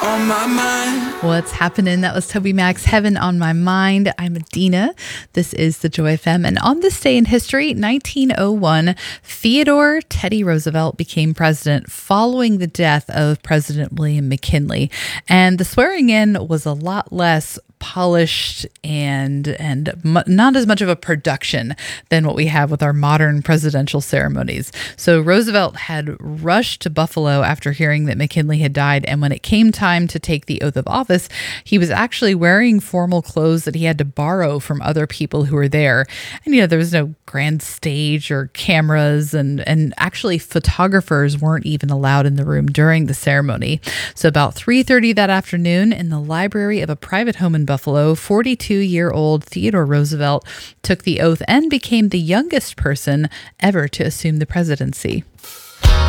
on my mind. What's happening? That was Toby Mac's Heaven on My Mind. I'm Adina. This is the Joy FM. And on this day in history, 1901, Theodore Teddy Roosevelt became president following the death of President William McKinley. And the swearing in was a lot less polished and not as much of a production than what we have with our modern presidential ceremonies. So Roosevelt had rushed to Buffalo after hearing that McKinley had died, and when it came time to take the oath of office, he was actually wearing formal clothes that he had to borrow from other people who were there. And there was no grand stage or cameras, and actually photographers weren't even allowed in the room during the ceremony. So about 3:30 that afternoon, in the library of a private home in Buffalo, 42-year-old Theodore Roosevelt took the oath and became the youngest person ever to assume the presidency.